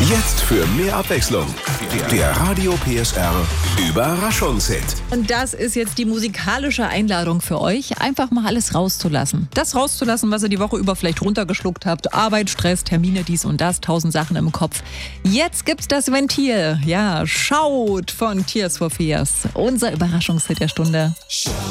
Jetzt für mehr Abwechslung. Der Radio PSR Überraschungshit. Und das ist jetzt die musikalische Einladung für euch, einfach mal alles rauszulassen. Das rauszulassen, was ihr die Woche über vielleicht runtergeschluckt habt. Arbeit, Stress, Termine, dies und das, 1000 Sachen im Kopf. Jetzt gibt's das Ventil. Ja, Schaut von Tears for Fears. Unser Überraschungshit der Stunde.